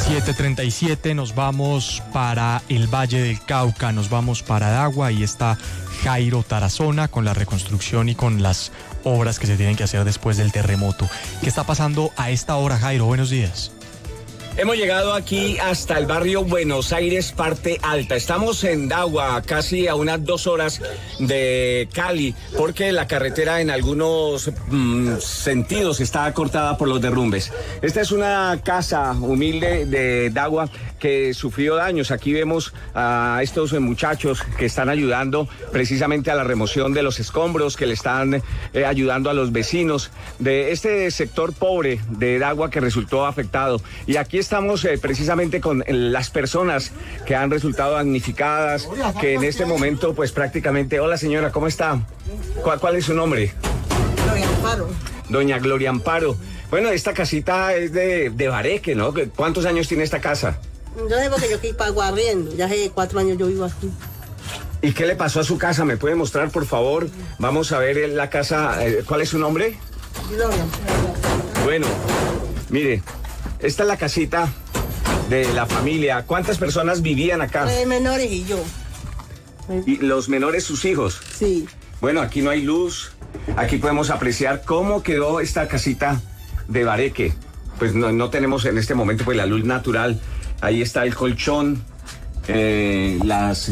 7:37, nos vamos para el Valle del Cauca, nos vamos para Dagua. Ahí está Jairo Tarazona con la reconstrucción y con las obras que se tienen que hacer después del terremoto. ¿Qué está pasando a esta hora, Jairo? Buenos días. Hemos llegado aquí hasta el barrio Buenos Aires, parte alta. Estamos en Dagua, casi a unas 2 horas de Cali, porque la carretera en algunos sentidos está cortada por los derrumbes. Esta es una casa humilde de Dagua que sufrió daños. Aquí vemos a estos muchachos que están ayudando precisamente a la remoción de los escombros, que le están ayudando a los vecinos de este sector pobre de Dagua que resultó afectado. Y aquí estamos precisamente con las personas que han resultado damnificadas, que en este momento pues prácticamente... Hola señora, ¿cómo está? ¿Cuál es su nombre? Gloria Amparo. Doña Gloria Amparo. Bueno, esta casita es de Bareque, ¿no? ¿Cuántos años tiene esta casa? Yo sé porque yo aquí pago arriendo, ya hace 4 años yo vivo aquí. ¿Y qué le pasó a su casa? ¿Me puede mostrar, por favor? Vamos a ver la casa. ¿Cuál es su nombre? Gloria. Bueno, mire, esta es la casita de la familia. ¿Cuántas personas vivían acá? 3 menores y yo. ¿Y los menores sus hijos? Sí. Bueno, aquí no hay luz. Aquí podemos apreciar cómo quedó esta casita de Bareque. Pues no tenemos en este momento pues la luz natural. Ahí está el colchón, las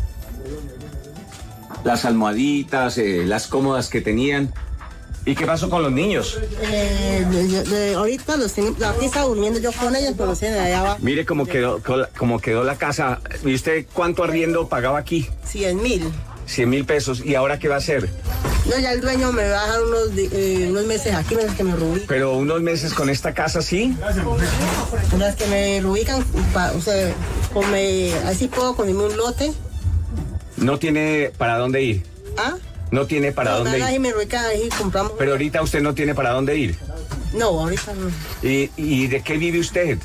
almohaditas, las cómodas que tenían. ¿Y qué pasó con los niños? Ahorita aquí está durmiendo yo con ellos, pero se allá va. Mire cómo quedó la casa. ¿Y usted cuánto arriendo pagaba aquí? 100.000. 100.000 pesos. ¿Y ahora qué va a hacer? No, ya el dueño me va a dejar unos meses aquí, que me reubican. ¿Pero unos meses con esta casa, sí? Unas que me reubican, o sea, así puedo conseguirme un lote. ¿No tiene para dónde ir? ¿Ah? No tiene para dónde ir. Ahí me reubican, ahí compramos. Pero ahorita usted no tiene para dónde ir. No, ahorita no. ¿Y de qué vive usted?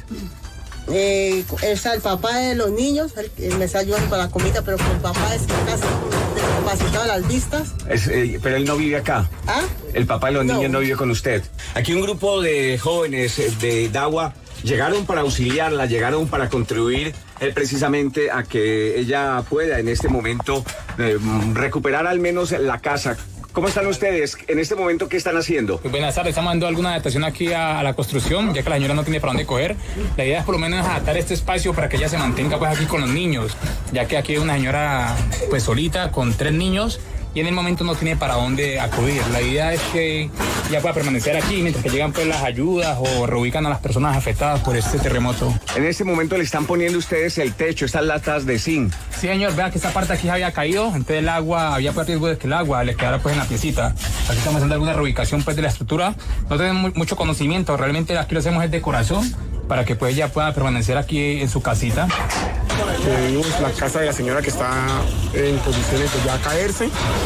Está el papá de los niños, él me está ayudando para la comida, pero el papá es casi capacitado a las vistas. Pero él no vive acá. ¿Ah? El papá de los niños no vive con usted. Aquí un grupo de jóvenes de Dagua llegaron para auxiliarla, llegaron para contribuir precisamente a que ella pueda en este momento recuperar al menos la casa. ¿Cómo están ustedes? En este momento, ¿qué están haciendo? Pues buenas tardes, estamos dando alguna adaptación aquí a la construcción, ya que la señora no tiene para dónde coger. La idea es por lo menos adaptar este espacio para que ella se mantenga pues aquí con los niños, ya que aquí hay una señora pues solita con 3 niños y en el momento no tiene para dónde acudir. La idea es que ella pueda permanecer aquí mientras que llegan pues las ayudas o reubican a las personas afectadas por este terremoto. En este momento le están poniendo ustedes el techo, estas latas de zinc. Sí, señor, vean que esta parte aquí había caído, entonces el agua, había pues riesgo de que el agua le quedara pues en la piecita. Aquí estamos haciendo alguna reubicación pues de la estructura. No tenemos mucho conocimiento, realmente aquí lo hacemos es de corazón para que pues ella pueda permanecer aquí en su casita. Vimos la casa de la señora que está en posiciones de ya caerse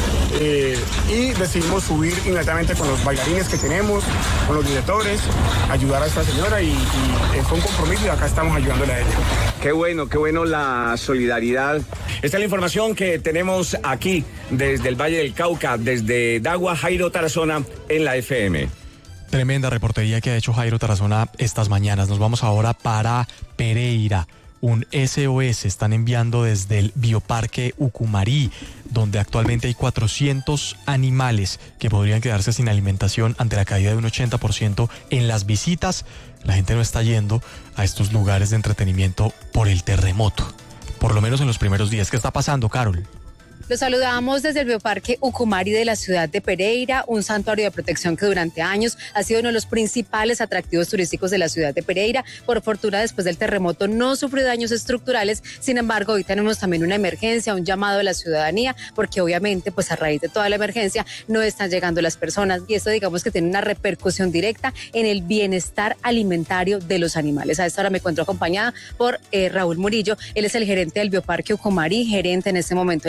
y decidimos subir inmediatamente con los bailarines que tenemos, con los directores, ayudar a esta señora y fue un compromiso y acá estamos ayudándole a ella. Qué bueno la solidaridad. Esta es la información que tenemos aquí desde el Valle del Cauca, desde Dagua, Jairo Tarazona en la FM. Tremenda reportería que ha hecho Jairo Tarazona estas mañanas. Nos vamos ahora para Pereira. Un SOS están enviando desde el Bioparque Ucumarí, donde actualmente hay 400 animales que podrían quedarse sin alimentación ante la caída de un 80% en las visitas. La gente no está yendo a estos lugares de entretenimiento por el terremoto, por lo menos en los primeros días. ¿Qué está pasando, Carol? Los saludamos desde el Bioparque Ucumari de la ciudad de Pereira, un santuario de protección que durante años ha sido uno de los principales atractivos turísticos de la ciudad de Pereira. Por fortuna, después del terremoto no sufrió daños estructurales. Sin embargo, hoy tenemos también una emergencia, un llamado de la ciudadanía, porque obviamente, pues a raíz de toda la emergencia, no están llegando las personas. Y esto, digamos que tiene una repercusión directa en el bienestar alimentario de los animales. A esta hora me encuentro acompañada por Raúl Murillo. Él es el gerente del Bioparque Ucumari, gerente en este momento de la situación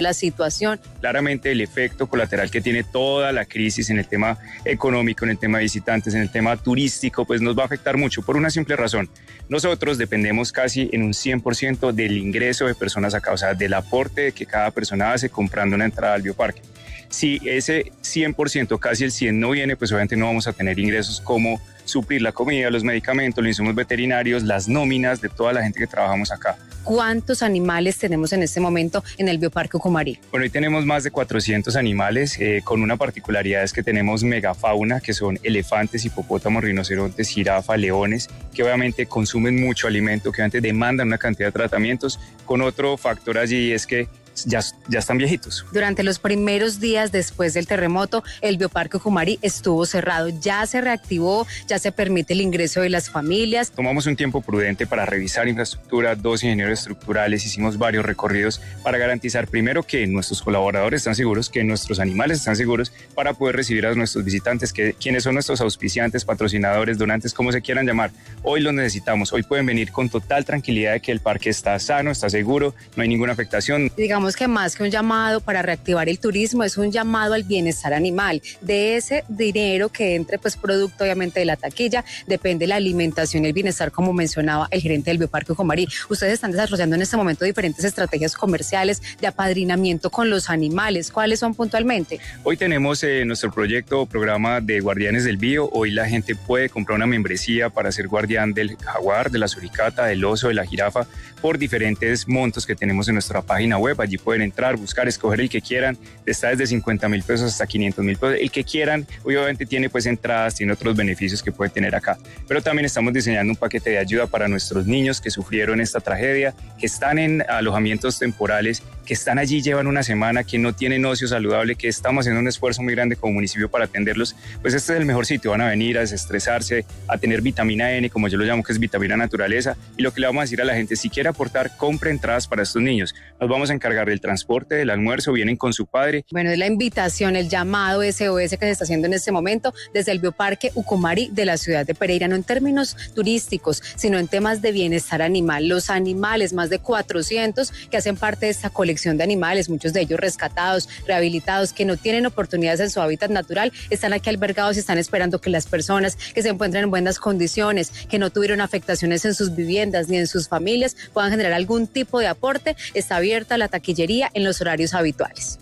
situación. Claramente el efecto colateral que tiene toda la crisis en el tema económico, en el tema de visitantes, en el tema turístico, pues nos va a afectar mucho por una simple razón. Nosotros dependemos casi en un 100% del ingreso de personas acá, o sea, del aporte que cada persona hace comprando una entrada al bioparque. Si ese 100%, casi el 100% no viene, pues obviamente no vamos a tener ingresos como suplir la comida, los medicamentos, los insumos veterinarios, las nóminas de toda la gente que trabajamos acá. ¿Cuántos animales tenemos en este momento en el Bioparque Ucumari? Bueno, hoy tenemos más de 400 animales, con una particularidad es que tenemos megafauna, que son elefantes, hipopótamos, rinocerontes, jirafa, leones, que obviamente consumen mucho alimento, que obviamente demandan una cantidad de tratamientos, con otro factor allí es que ya están viejitos. Durante los primeros días después del terremoto, el Bioparque Ucumari estuvo cerrado. Ya se reactivó, ya se permite el ingreso de las familias. Tomamos un tiempo prudente para revisar infraestructura, 2 ingenieros estructurales, hicimos varios recorridos para garantizar primero que nuestros colaboradores están seguros, que nuestros animales están seguros, para poder recibir a nuestros visitantes, quienes son nuestros auspiciantes, patrocinadores, donantes, como se quieran llamar. Hoy los necesitamos, hoy pueden venir con total tranquilidad de que el parque está sano, está seguro, no hay ninguna afectación. Digamos que más que un llamado para reactivar el turismo, es un llamado al bienestar animal. De ese dinero que entre, pues producto obviamente de la taquilla, depende la alimentación y el bienestar, como mencionaba el gerente del Bioparque Ucumari. Ustedes están desarrollando en este momento diferentes estrategias comerciales de apadrinamiento con los animales. ¿Cuáles son puntualmente? Hoy tenemos nuestro proyecto o programa de Guardianes del Bío. Hoy la gente puede comprar una membresía para ser guardián del jaguar, de la suricata, del oso, de la jirafa, por diferentes montos que tenemos en nuestra página web. Allí pueden entrar, buscar, escoger el que quieran. Está desde 50,000 pesos hasta 500,000 pesos. El que quieran, obviamente tiene pues entradas, tiene otros beneficios que puede tener acá. Pero también estamos diseñando un paquete de ayuda para nuestros niños que sufrieron esta tragedia, que están en alojamientos temporales, que están allí, llevan una semana, que no tienen ocio saludable, que estamos haciendo un esfuerzo muy grande como municipio para atenderlos. Pues este es el mejor sitio, van a venir a desestresarse, a tener vitamina N, como yo lo llamo, que es vitamina naturaleza. Y lo que le vamos a decir a la gente, si quiere aportar, compre entradas para estos niños. Nos vamos a encargar del transporte, del almuerzo, vienen con su padre. Bueno, es la invitación, el llamado SOS que se está haciendo en este momento desde el Bioparque Ucumari de la ciudad de Pereira, no en términos turísticos, sino en temas de bienestar animal. Los animales, más de 400 que hacen parte de esta colección de animales, muchos de ellos rescatados, rehabilitados, que no tienen oportunidades en su hábitat natural, están aquí albergados y están esperando que las personas que se encuentren en buenas condiciones, que no tuvieron afectaciones en sus viviendas ni en sus familias, puedan generar algún tipo de aporte. Está abierta la taquillería en los horarios habituales.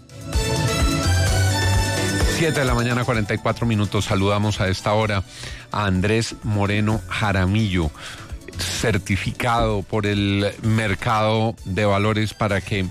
7:44 a.m. Saludamos a esta hora a Andrés Moreno Jaramillo, certificado por el mercado de valores, para que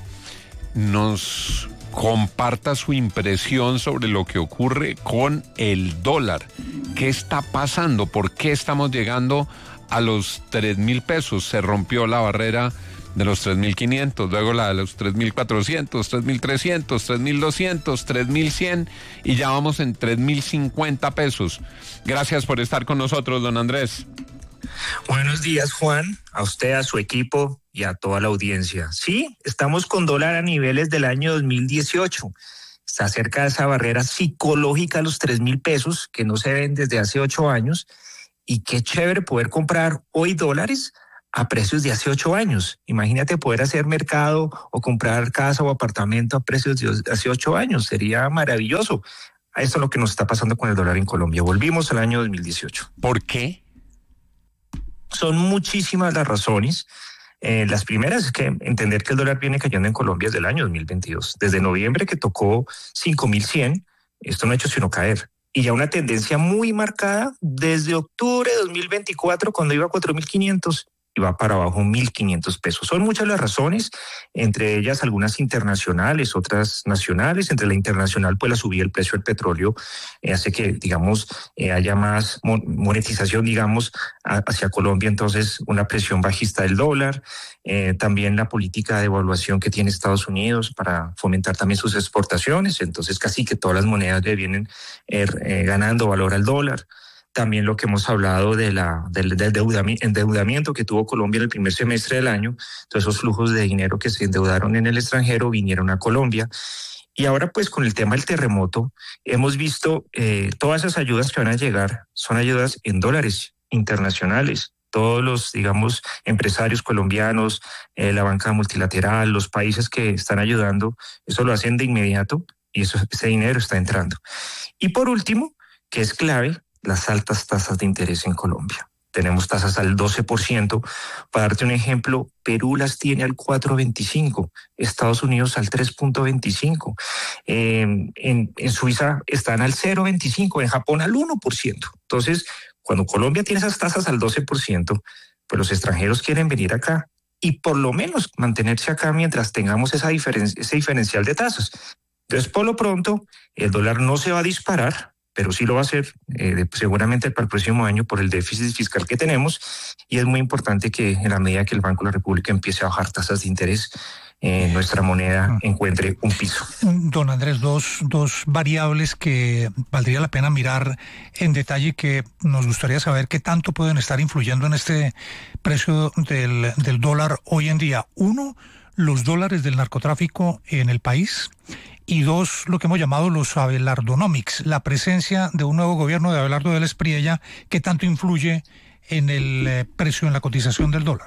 nos comparta su impresión sobre lo que ocurre con el dólar. ¿Qué está pasando? ¿Por qué estamos llegando a los 3,000 pesos? Se rompió la barrera de los 3,500, luego la de los 3,400, 3,300, 3,200, 3,100 y ya vamos en 3,050 pesos. Gracias por estar con nosotros, don Andrés. Buenos días, Juan, a usted, a su equipo y a toda la audiencia. Sí, estamos con dólar a niveles del año 2018. Está cerca de esa barrera psicológica a los 3,000 pesos que no se ven desde hace 8 años. Y qué chévere poder comprar hoy dólares a precios de hace 8 años. Imagínate poder hacer mercado o comprar casa o apartamento a precios de hace 8 años. Sería maravilloso. Esto es lo que nos está pasando con el dólar en Colombia. Volvimos al año 2018. ¿Por qué? Son muchísimas las razones. Las primeras es que entender que el dólar viene cayendo en Colombia desde el año 2022. Desde noviembre, que tocó 5,100, esto no ha hecho sino caer. Y ya una tendencia muy marcada desde octubre de 2024, cuando iba a 4,500 y va para abajo 1,500 pesos. Son muchas las razones, entre ellas algunas internacionales, otras nacionales. Entre la internacional, pues la subida del precio del petróleo hace que, digamos, haya más monetización, digamos, hacia Colombia, entonces una presión bajista del dólar. También la política de devaluación que tiene Estados Unidos para fomentar también sus exportaciones, entonces casi que todas las monedas le vienen ganando valor al dólar. También lo que hemos hablado del endeudamiento que tuvo Colombia en el primer semestre del año, todos esos flujos de dinero que se endeudaron en el extranjero vinieron a Colombia. Y ahora pues con el tema del terremoto hemos visto todas esas ayudas que van a llegar son ayudas en dólares internacionales, todos los, digamos, empresarios colombianos, la banca multilateral, los países que están ayudando, eso lo hacen de inmediato y ese dinero está entrando. Y por último, que es clave, las altas tasas de interés en Colombia. Tenemos tasas al 12%. Para darte un ejemplo, Perú las tiene al 4.25%, Estados Unidos al 3.25%, en Suiza están al 0.25%, en Japón al 1%. Entonces, cuando Colombia tiene esas tasas al 12%, pues los extranjeros quieren venir acá y por lo menos mantenerse acá mientras tengamos ese diferencial de tasas. Entonces, por lo pronto, el dólar no se va a disparar, pero sí lo va a hacer seguramente para el próximo año por el déficit fiscal que tenemos, y es muy importante que en la medida que el Banco de la República empiece a bajar tasas de interés, nuestra moneda encuentre un piso. Don Andrés, dos variables que valdría la pena mirar en detalle y que nos gustaría saber qué tanto pueden estar influyendo en este precio del dólar hoy en día. Uno, los dólares del narcotráfico en el país. Y dos, lo que hemos llamado los Abelardonomics, la presencia de un nuevo gobierno de Abelardo del Espriella, ¿qué tanto influye en el precio, en la cotización del dólar?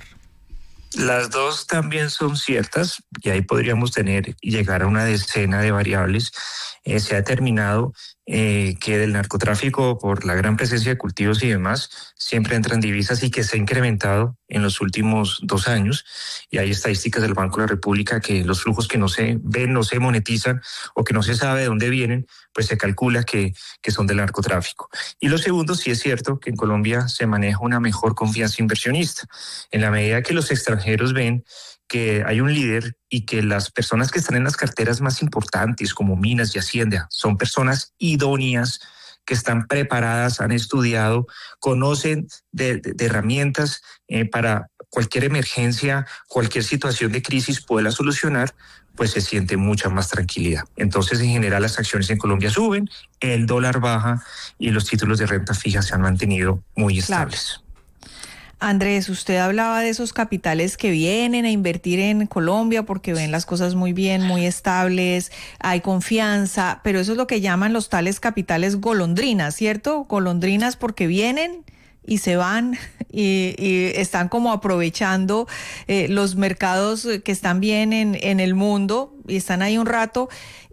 Las dos también son ciertas y ahí podríamos llegar a una decena de variables. Se ha determinado que del narcotráfico, por la gran presencia de cultivos y demás, siempre entran divisas y que se ha incrementado en los últimos 2 años. Y hay estadísticas del Banco de la República que los flujos que no se ven, no se monetizan o que no se sabe de dónde vienen, pues se calcula que son del narcotráfico. Y lo segundo, sí es cierto que en Colombia se maneja una mejor confianza inversionista. En la medida que los extranjeros ven que hay un líder y que las personas que están en las carteras más importantes como Minas y Hacienda son personas idóneas, que están preparadas, han estudiado, conocen de herramientas para cualquier emergencia, cualquier situación de crisis poderla solucionar, pues se siente mucha más tranquilidad. Entonces, en general, las acciones en Colombia suben, el dólar baja y los títulos de renta fija se han mantenido muy estables. Claro. Andrés, usted hablaba de esos capitales que vienen a invertir en Colombia porque ven las cosas muy bien, muy estables, hay confianza, pero eso es lo que llaman los tales capitales golondrinas, ¿cierto? Golondrinas porque vienen y se van y están como aprovechando los mercados que están bien en el mundo y están ahí un rato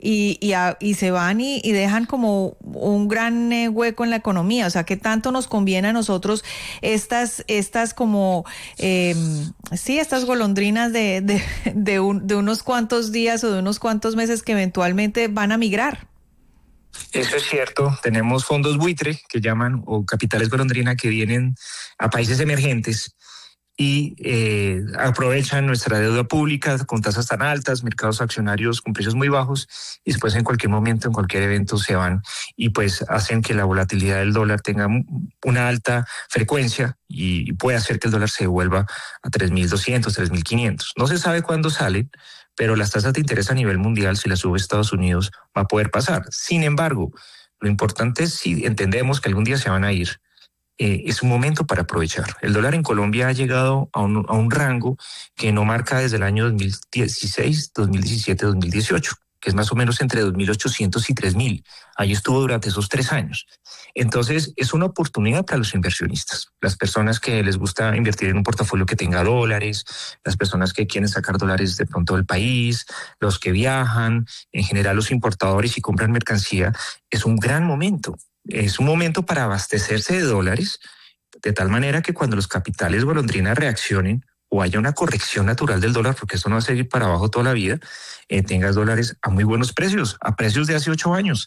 y se van y dejan como un gran hueco en la economía. O sea, ¿qué tanto nos conviene a nosotros estas como estas golondrinas de unos cuantos días o de unos cuantos meses que eventualmente van a migrar? Eso es cierto, tenemos fondos buitre que llaman, o capitales golondrina, que vienen a países emergentes y aprovechan nuestra deuda pública con tasas tan altas, mercados accionarios con precios muy bajos, y después en cualquier momento, en cualquier evento se van y pues hacen que la volatilidad del dólar tenga una alta frecuencia y puede hacer que el dólar se devuelva a 3.200, 3.500. No se sabe cuándo salen, pero las tasas de interés a nivel mundial, si las sube Estados Unidos, va a poder pasar. Sin embargo, lo importante es, si entendemos que algún día se van a ir, es un momento para aprovechar. El dólar en Colombia ha llegado a un rango que no marca desde el año 2016, 2017, 2018, que es más o menos entre 2.800 y 3.000. Ahí estuvo durante esos 3 años. Entonces, es una oportunidad para los inversionistas, las personas que les gusta invertir en un portafolio que tenga dólares, las personas que quieren sacar dólares de pronto del país, los que viajan, en general los importadores y compran mercancía. Es un gran momento. Es un momento para abastecerse de dólares, de tal manera que cuando los capitales golondrina reaccionen o haya una corrección natural del dólar, porque eso no va a seguir para abajo toda la vida, tengas dólares a muy buenos precios, a precios de hace 8 años.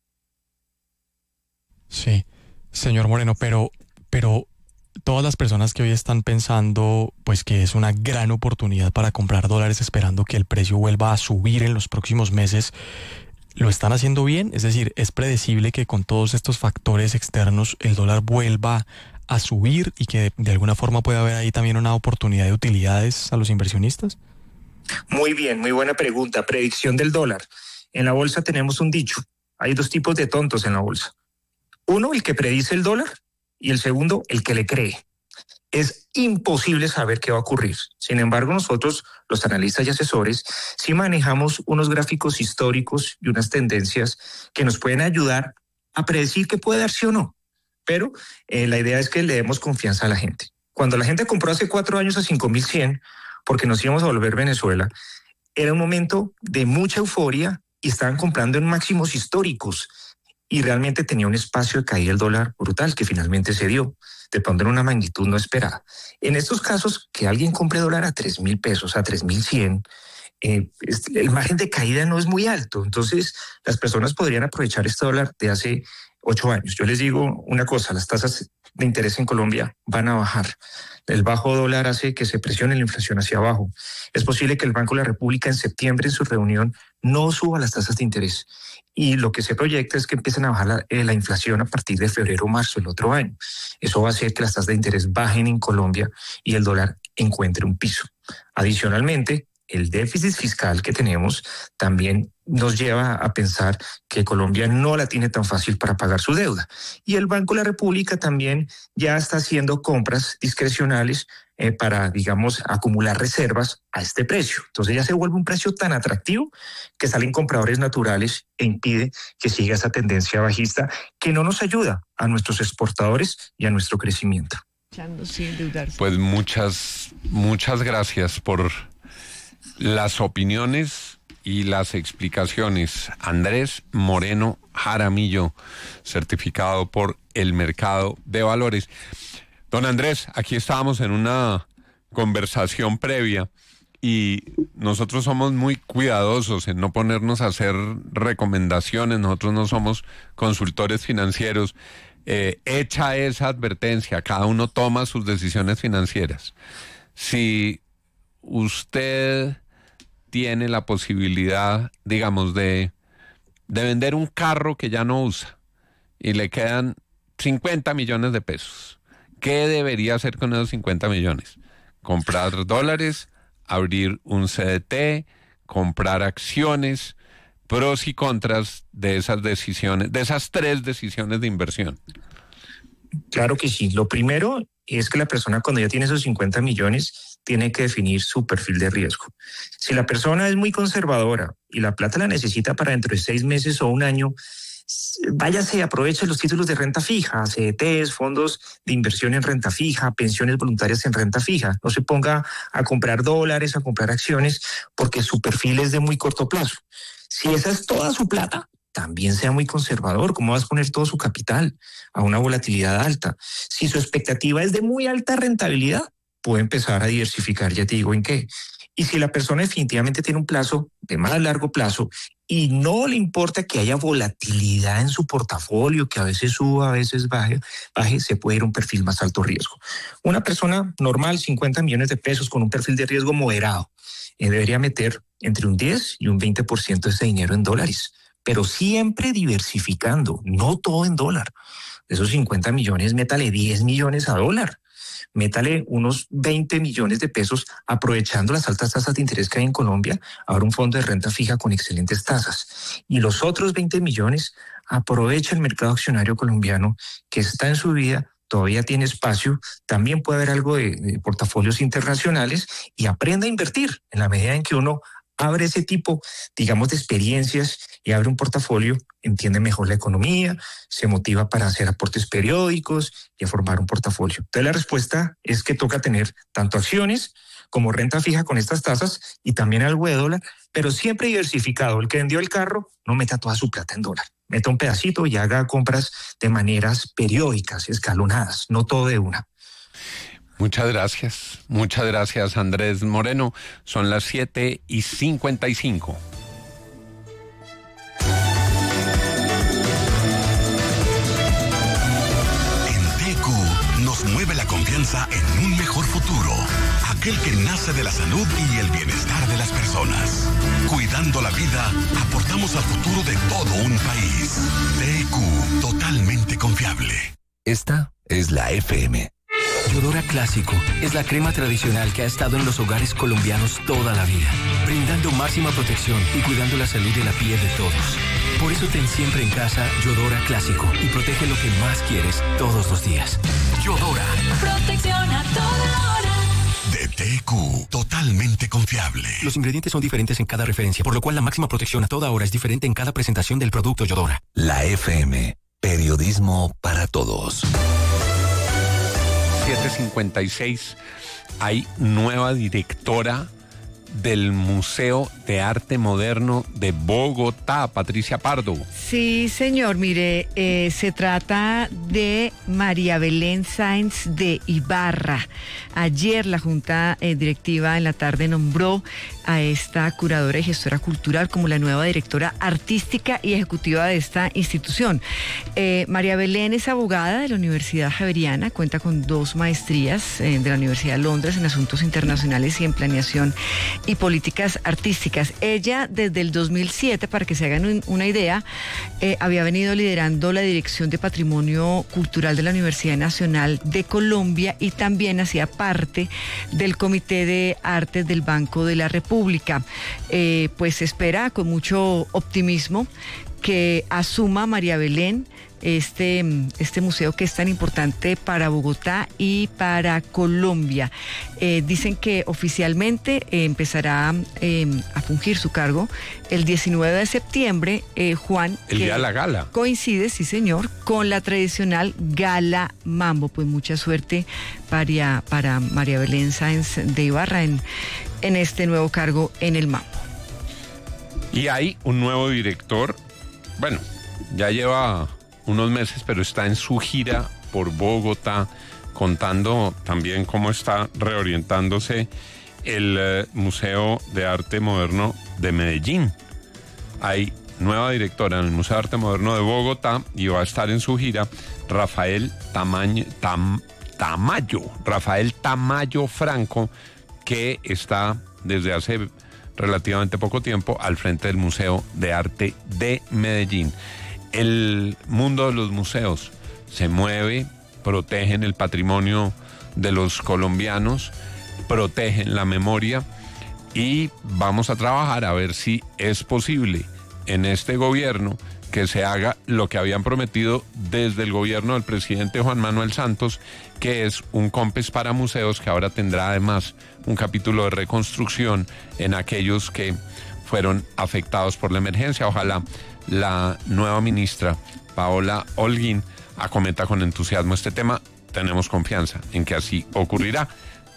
Sí, señor Moreno, pero todas las personas que hoy están pensando pues que es una gran oportunidad para comprar dólares esperando que el precio vuelva a subir en los próximos meses, ¿lo están haciendo bien? Es decir, ¿es predecible que con todos estos factores externos el dólar vuelva a subir y que de alguna forma pueda haber ahí también una oportunidad de utilidades a los inversionistas? Muy bien, muy buena pregunta. Predicción del dólar. En la bolsa tenemos un dicho. Hay 2 tipos de tontos en la bolsa. Uno, el que predice el dólar, y el segundo, el que le cree. Es imposible saber qué va a ocurrir. Sin embargo, nosotros, los analistas y asesores, sí manejamos unos gráficos históricos y unas tendencias que nos pueden ayudar a predecir qué puede darse o no. Pero la idea es que le demos confianza a la gente. Cuando la gente compró hace 4 años a 5.100, porque nos íbamos a volver Venezuela, era un momento de mucha euforia y estaban comprando en máximos históricos. Y realmente tenía un espacio de caída del dólar brutal que finalmente se dio, de pronto en una magnitud no esperada. En estos casos, que alguien compre dólar a 3.000 pesos, a 3.100, el margen de caída no es muy alto. Entonces, las personas podrían aprovechar este dólar de hace 8 años. Yo les digo una cosa, las tasas de interés en Colombia van a bajar. El bajo dólar hace que se presione la inflación hacia abajo. Es posible que el Banco de la República en septiembre en su reunión no suba las tasas de interés. Y lo que se proyecta es que empiecen a bajar la inflación a partir de febrero o marzo del otro año. Eso va a hacer que las tasas de interés bajen en Colombia y el dólar encuentre un piso. Adicionalmente, el déficit fiscal que tenemos también nos lleva a pensar que Colombia no la tiene tan fácil para pagar su deuda. Y el Banco de la República también ya está haciendo compras discrecionales para, digamos, acumular reservas a este precio. Entonces ya se vuelve un precio tan atractivo que salen compradores naturales e impide que siga esa tendencia bajista que no nos ayuda a nuestros exportadores y a nuestro crecimiento. Pues muchas gracias por las opiniones y las explicaciones. Andrés Moreno Jaramillo, certificado por el Mercado de Valores. Don Andrés, aquí estábamos en una conversación previa y nosotros somos muy cuidadosos en no ponernos a hacer recomendaciones. Nosotros no somos consultores financieros. Hecha esa advertencia, cada uno toma sus decisiones financieras. Si usted tiene la posibilidad, digamos, de vender un carro que ya no usa y le quedan 50 millones de pesos, ¿qué debería hacer con esos 50 millones? Comprar dólares, abrir un CDT, comprar acciones, pros y contras de esas decisiones, de esas 3 decisiones de inversión. Claro que sí. Lo primero es que la persona, cuando ya tiene esos 50 millones, tiene que definir su perfil de riesgo. Si la persona es muy conservadora y la plata la necesita para dentro de 6 meses o un año, váyase, aproveche los títulos de renta fija, CDTs, fondos de inversión en renta fija, pensiones voluntarias en renta fija. No se ponga a comprar dólares, a comprar acciones, porque su perfil es de muy corto plazo. Si esa es toda su plata, también sea muy conservador. ¿Cómo vas a poner todo su capital a una volatilidad alta? Si su expectativa es de muy alta rentabilidad, puede empezar a diversificar, ya te digo en qué. Y si la persona definitivamente tiene un plazo de más largo plazo y no le importa que haya volatilidad en su portafolio, que a veces suba, a veces baje, se puede ir a un perfil más alto riesgo. Una persona normal, 50 millones de pesos con un perfil de riesgo moderado, debería meter entre un 10 y un 20% de ese dinero en dólares, pero siempre diversificando, no todo en dólar. De esos 50 millones, métale 10 millones a dólar. Métale unos 20 millones de pesos aprovechando las altas tasas de interés que hay en Colombia. Ahora un fondo de renta fija con excelentes tasas. Y los otros 20 millones, aprovecha el mercado accionario colombiano que está en subida, todavía tiene espacio, también puede haber algo de portafolios internacionales y aprenda a invertir en la medida en que uno abre ese tipo, digamos, de experiencias y abre un portafolio, entiende mejor la economía, se motiva para hacer aportes periódicos y a formar un portafolio. Entonces la respuesta es que toca tener tanto acciones como renta fija con estas tasas y también algo de dólar, pero siempre diversificado. El que vendió el carro no meta toda su plata en dólar, meta un pedacito y haga compras de maneras periódicas, escalonadas, no todo de una. Muchas gracias Andrés Moreno. Son las 7:55. En TQ nos mueve la confianza en un mejor futuro, aquel que nace de la salud y el bienestar de las personas. Cuidando la vida, aportamos al futuro de todo un país. TQ, totalmente confiable. Esta es la FM. Yodora Clásico es la crema tradicional que ha estado en los hogares colombianos toda la vida, brindando máxima protección y cuidando la salud de la piel de todos. Por eso ten siempre en casa Yodora Clásico y protege lo que más quieres todos los días. Yodora. Protección a toda hora. De TQ, totalmente confiable. Los ingredientes son diferentes en cada referencia, por lo cual la máxima protección a toda hora es diferente en cada presentación del producto Yodora. La FM, periodismo para todos. 7:56. Hay nueva directora del Museo de Arte Moderno de Bogotá, Patricia Pardo. Sí, señor, mire, se trata de María Belén Sáenz de Ibarra. Ayer la Junta Directiva en la tarde nombró a esta curadora y gestora cultural como la nueva directora artística y ejecutiva de esta institución. María Belén es abogada de la Universidad Javeriana, cuenta con 2 maestrías de la Universidad de Londres en Asuntos Internacionales y en Planeación y Políticas Artísticas. Ella desde el 2007, para que se hagan una idea, había venido liderando la Dirección de Patrimonio Cultural de la Universidad Nacional de Colombia y también hacía parte del Comité de Artes del Banco de la República. Pues se espera con mucho optimismo que asuma María Belén este museo que es tan importante para Bogotá y para Colombia. Dicen que oficialmente empezará a fungir su cargo el 19 de septiembre, Juan. El día de la gala. Coincide, sí señor, con la tradicional Gala Mambo. Pues mucha suerte para María Belén Sáenz de Ibarra en este nuevo cargo en el Mambo. Y hay un nuevo director, bueno, ya lleva unos meses, pero está en su gira por Bogotá, contando también cómo está reorientándose el Museo de Arte Moderno de Medellín. Hay nueva directora en el Museo de Arte Moderno de Bogotá y va a estar en su gira Rafael Tamayo Franco, que está desde hace relativamente poco tiempo al frente del Museo de Arte de Medellín. El mundo de los museos se mueve, protegen el patrimonio de los colombianos, protegen la memoria y vamos a trabajar a ver si es posible en este gobierno que se haga lo que habían prometido desde el gobierno del presidente Juan Manuel Santos, que es un COMPES para museos que ahora tendrá además un capítulo de reconstrucción en aquellos que fueron afectados por la emergencia. Ojalá la nueva ministra Paola Holguín acometa con entusiasmo este tema. Tenemos confianza en que así ocurrirá.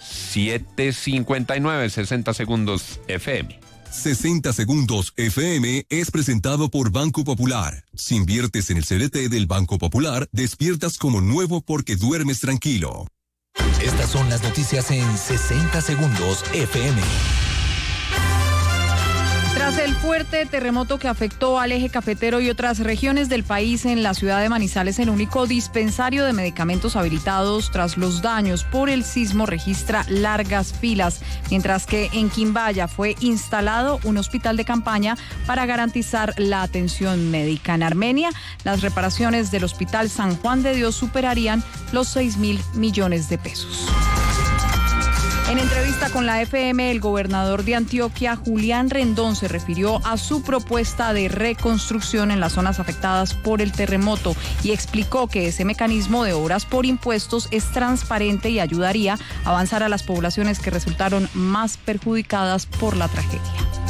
7:59, 60 segundos FM. 60 segundos FM es presentado por Banco Popular. Si inviertes en el CDT del Banco Popular, despiertas como nuevo porque duermes tranquilo. Estas son las noticias en 60 segundos FM. Tras el fuerte terremoto que afectó al eje cafetero y otras regiones del país, en la ciudad de Manizales, el único dispensario de medicamentos habilitados tras los daños por el sismo registra largas filas, mientras que en Quimbaya fue instalado un hospital de campaña para garantizar la atención médica. En Armenia, las reparaciones del Hospital San Juan de Dios superarían los 6.000 millones de pesos. En entrevista con la FM, el gobernador de Antioquia, Julián Rendón, se refirió a su propuesta de reconstrucción en las zonas afectadas por el terremoto y explicó que ese mecanismo de obras por impuestos es transparente y ayudaría a avanzar a las poblaciones que resultaron más perjudicadas por la tragedia.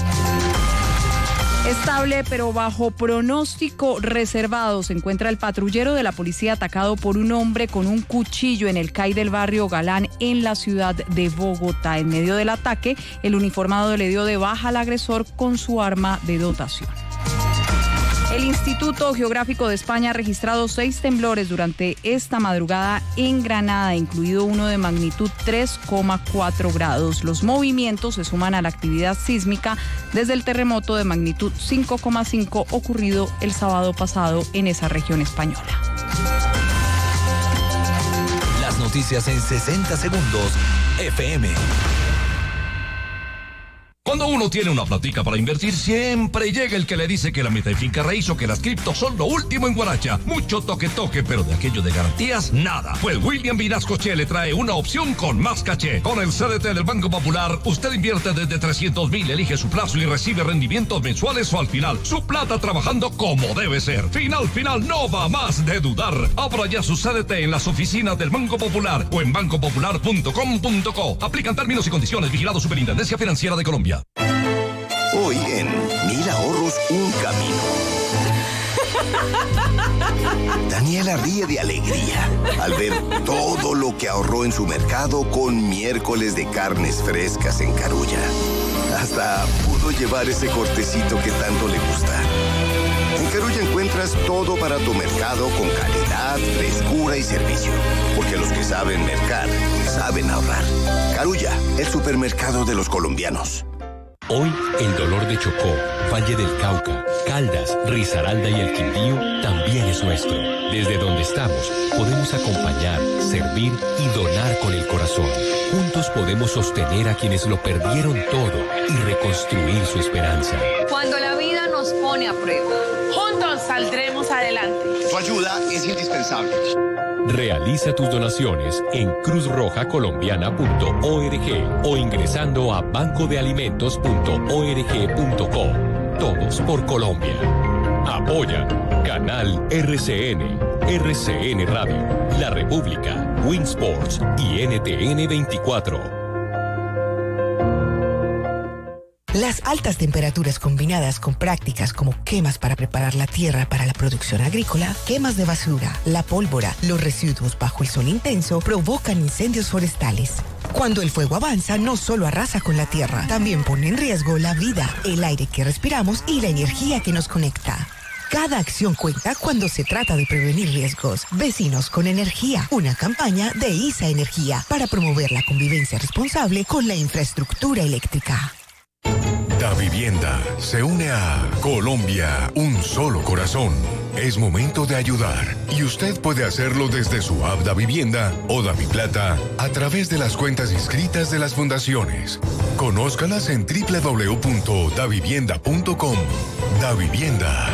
Estable pero bajo pronóstico reservado se encuentra el patrullero de la policía atacado por un hombre con un cuchillo en el CAI del barrio Galán en la ciudad de Bogotá. En medio del ataque, el uniformado le dio de baja al agresor con su arma de dotación. El Instituto Geográfico de España ha registrado 6 temblores durante esta madrugada en Granada, incluido uno de magnitud 3,4 grados. Los movimientos se suman a la actividad sísmica desde el terremoto de magnitud 5,5 ocurrido el sábado pasado en esa región española. Las noticias en 60 segundos FM. Cuando uno tiene una platica para invertir, siempre llega el que le dice que la meta de finca raíz o que las criptos son lo último en Guaracha. Mucho toque, pero de aquello de garantías, nada. Pues William Vinasco Che le trae una opción con más caché. Con el CDT del Banco Popular, usted invierte desde 300.000, elige su plazo y recibe rendimientos mensuales o al final. Su plata trabajando como debe ser. Final, no va más de dudar. Abra ya su CDT en las oficinas del Banco Popular o en bancopopular.com.co. Aplican términos y condiciones. Vigilado Superintendencia Financiera de Colombia. Hoy en Mil Ahorros, un camino. Daniela ríe de alegría al ver todo lo que ahorró en su mercado con miércoles de carnes frescas en Carulla. Hasta pudo llevar ese cortecito que tanto le gusta. En Carulla encuentras todo para tu mercado con calidad, frescura y servicio. Porque los que saben mercar, saben ahorrar. Carulla, el supermercado de los colombianos. Hoy, el dolor de Chocó, Valle del Cauca, Caldas, Risaralda y el Quindío también es nuestro. Desde donde estamos, podemos acompañar, servir y donar con el corazón. Juntos podemos sostener a quienes lo perdieron todo y reconstruir su esperanza. Cuando la vida nos pone a prueba, juntos saldremos adelante. Tu ayuda es indispensable. Realiza tus donaciones en cruzrojacolombiana.org o ingresando a bancodealimentos.org.co. Todos por Colombia. Apoya Canal RCN, RCN Radio, La República, Winsports y NTN 24. Las altas temperaturas combinadas con prácticas como quemas para preparar la tierra para la producción agrícola, quemas de basura, la pólvora, los residuos bajo el sol intenso provocan incendios forestales. Cuando el fuego avanza, no solo arrasa con la tierra, también pone en riesgo la vida, el aire que respiramos y la energía que nos conecta. Cada acción cuenta cuando se trata de prevenir riesgos. Vecinos con Energía, una campaña de ISA Energía para promover la convivencia responsable con la infraestructura eléctrica. Davivienda se une a Colombia, un solo corazón. Es momento de ayudar y usted puede hacerlo desde su app Davivienda o Daviplata a través de las cuentas inscritas de las fundaciones. Conózcalas en www.davivienda.com. Davivienda.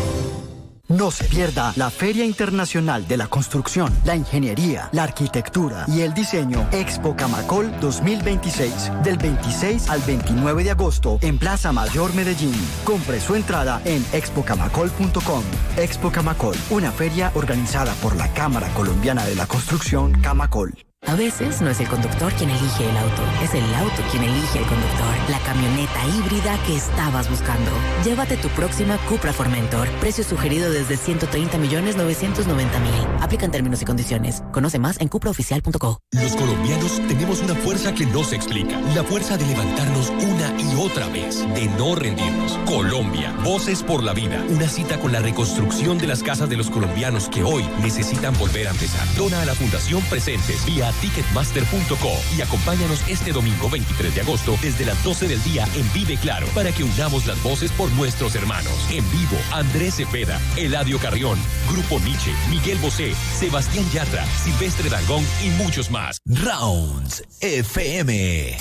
No se pierda la Feria Internacional de la Construcción, la Ingeniería, la Arquitectura y el Diseño Expo Camacol 2026, del 26 al 29 de agosto en Plaza Mayor Medellín. Compre su entrada en expocamacol.com. Expo Camacol, una feria organizada por la Cámara Colombiana de la Construcción, Camacol. A veces no es el conductor quien elige el auto, es el auto quien elige el conductor. La camioneta híbrida que estabas buscando. Llévate tu próxima Cupra Formentor. Precio sugerido desde 130.990.000. Aplican términos y condiciones. Conoce más en cupraoficial.co. Los colombianos tenemos una fuerza que no se explica. La fuerza de levantarnos una y otra vez, de no rendirnos. Colombia, Voces por la Vida. Una cita con la reconstrucción de las casas de los colombianos que hoy necesitan volver a empezar. Dona a la Fundación Presentes vía ticketmaster.co y acompáñanos este domingo 23 de agosto desde las 12 del día en Vive Claro para que unamos las voces por nuestros hermanos. En vivo, Andrés Cepeda, Eladio Carrión, Grupo Nietzsche, Miguel Bosé, Sebastián Yatra, Silvestre Dangond y muchos más. Rounds FM.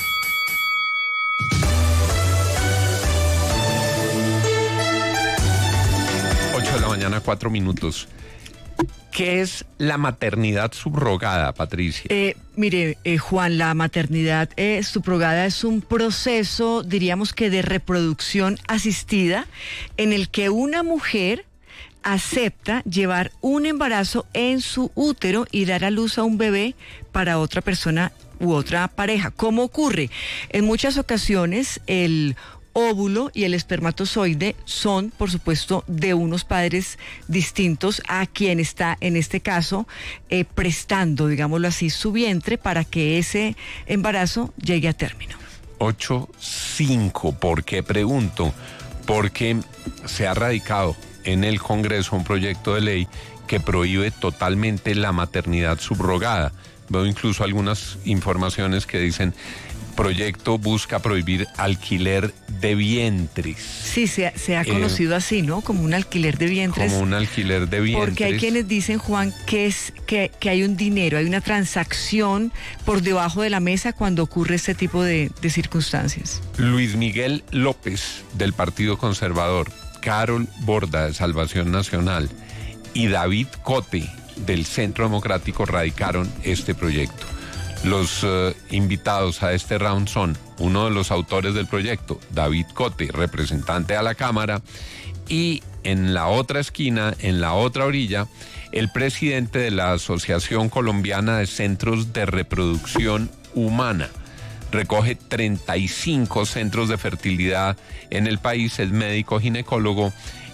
8 de la mañana, 4 minutos. ¿Qué es la maternidad subrogada, Patricia? Mire, Juan, la maternidad subrogada es un proceso, diríamos que de reproducción asistida, en el que una mujer acepta llevar un embarazo en su útero y dar a luz a un bebé para otra persona u otra pareja. ¿Cómo ocurre? En muchas ocasiones el óvulo y el espermatozoide son, por supuesto, de unos padres distintos a quien está, en este caso, prestando, digámoslo así, su vientre para que ese embarazo llegue a término. 8.5, ¿por qué pregunto? Porque se ha radicado en el Congreso un proyecto de ley que prohíbe totalmente la maternidad subrogada. Veo incluso algunas informaciones que dicen: proyecto busca prohibir alquiler de vientres. Sí, se ha conocido así, ¿no? Como un alquiler de vientres. Como un alquiler de vientres. Porque hay quienes dicen, Juan, que hay un dinero, hay una transacción por debajo de la mesa cuando ocurre este tipo de circunstancias. Luis Miguel López, del Partido Conservador, Carol Borda, de Salvación Nacional, y David Cote, del Centro Democrático, radicaron este proyecto. Los invitados a este round son uno de los autores del proyecto, David Cote, representante a la Cámara, y en la otra esquina, en la otra orilla, el presidente de la Asociación Colombiana de Centros de Reproducción Humana. Recoge 35 centros de fertilidad en el país, es médico ginecólogo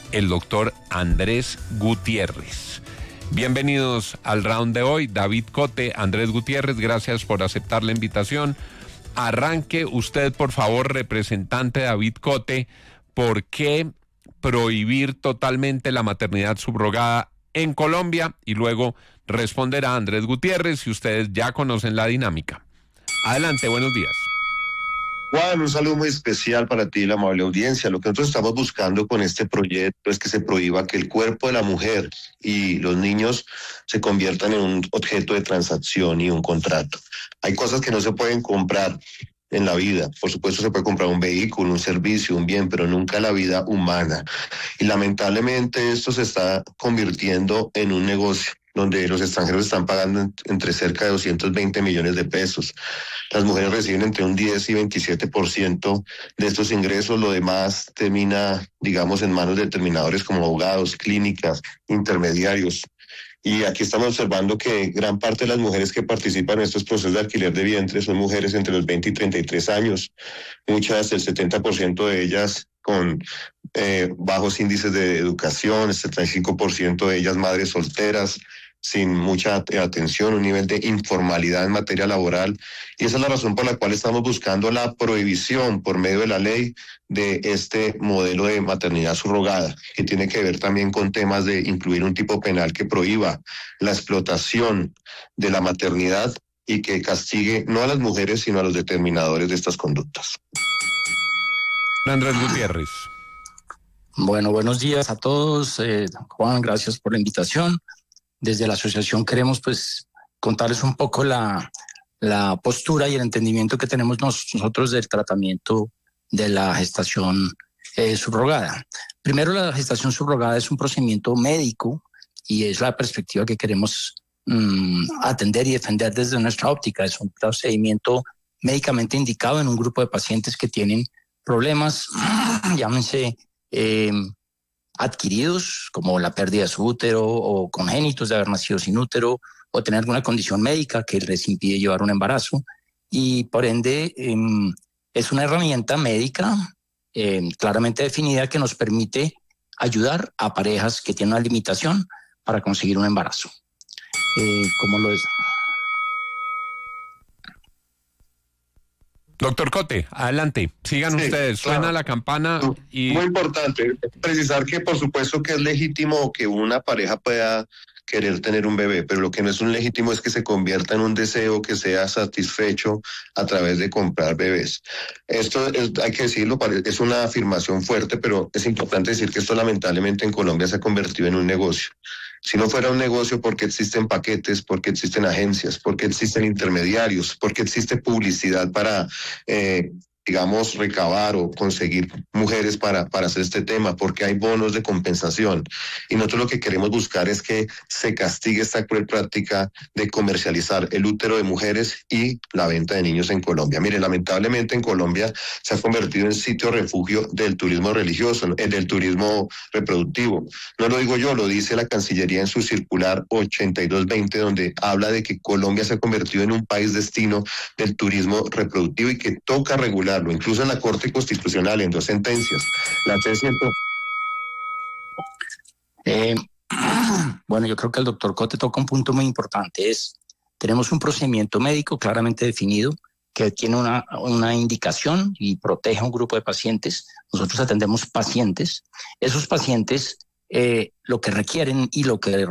el doctor Andrés Gutiérrez. Bienvenidos al round de hoy, David Cote, Andrés Gutiérrez, gracias por aceptar la invitación. Arranque usted, por favor, representante David Cote, ¿por qué prohibir totalmente la maternidad subrogada en Colombia? Y luego responderá Andrés Gutiérrez si ustedes ya conocen la dinámica. Adelante, buenos días. Juan, un saludo muy especial para ti y la amable audiencia. Lo que nosotros estamos buscando con este proyecto es que se prohíba que el cuerpo de la mujer y los niños se conviertan en un objeto de transacción y un contrato. Hay cosas que no se pueden comprar en la vida. Por supuesto se puede comprar un vehículo, un servicio, un bien, pero nunca la vida humana. Y lamentablemente esto se está convirtiendo en un negocio donde los extranjeros están pagando entre cerca de 220 millones de pesos. Las mujeres reciben entre un 10 y 27% de estos ingresos. Lo demás termina, digamos, en manos de determinadores como abogados, clínicas, intermediarios. Y aquí estamos observando que gran parte de las mujeres que participan en estos procesos de alquiler de vientre son mujeres entre los 20 y 33 años. Muchas, el 70% de ellas con bajos índices de educación, el 75% de ellas madres solteras, sin mucha atención, un nivel de informalidad en materia laboral. Y esa es la razón por la cual estamos buscando la prohibición por medio de la ley de este modelo de maternidad subrogada, que tiene que ver también con temas de incluir un tipo penal que prohíba la explotación de la maternidad y que castigue no a las mujeres, sino a los determinadores de estas conductas. Andrés Gutiérrez. Bueno, buenos días a todos. Juan, gracias por la invitación. Desde la asociación queremos pues contarles un poco la postura y el entendimiento que tenemos nosotros del tratamiento de la gestación subrogada. Primero, la gestación subrogada es un procedimiento médico y es la perspectiva que queremos atender y defender desde nuestra óptica. Es un procedimiento médicamente indicado en un grupo de pacientes que tienen problemas, llámense adquiridos, como la pérdida de su útero, o congénitos de haber nacido sin útero, o tener alguna condición médica que les impide llevar un embarazo. Y por ende es una herramienta médica claramente definida que nos permite ayudar a parejas que tienen una limitación para conseguir un embarazo. ¿Cómo lo es? Doctor Cote, adelante, sigan ustedes, suena claro. La campana y... Muy importante, precisar que por supuesto que es legítimo que una pareja pueda querer tener un bebé, pero lo que no es un legítimo es que se convierta en un deseo que sea satisfecho a través de comprar bebés. Esto hay que decirlo, es una afirmación fuerte, pero es importante decir que esto lamentablemente en Colombia se ha convertido en un negocio. Si no fuera un negocio, ¿por qué existen paquetes? ¿Por qué existen agencias? ¿Por qué existen intermediarios? ¿Por qué existe publicidad para, digamos, recabar o conseguir mujeres para hacer este tema? Porque hay bonos de compensación. Y nosotros lo que queremos buscar es que se castigue esta cruel práctica de comercializar el útero de mujeres y la venta de niños en Colombia. Mire, lamentablemente en Colombia se ha convertido en sitio refugio del turismo religioso, del turismo reproductivo. No lo digo yo, lo dice la Cancillería en su circular 8220, donde habla de que Colombia se ha convertido en un país destino del turismo reproductivo y que toca regularlo, incluso en la Corte Constitucional, en 2 sentencias. La 300... Bueno, yo creo que el doctor Cote toca un punto muy importante. Tenemos un procedimiento médico claramente definido que tiene una indicación y protege a un grupo de pacientes. Nosotros atendemos pacientes. Esos pacientes lo que requieren y lo que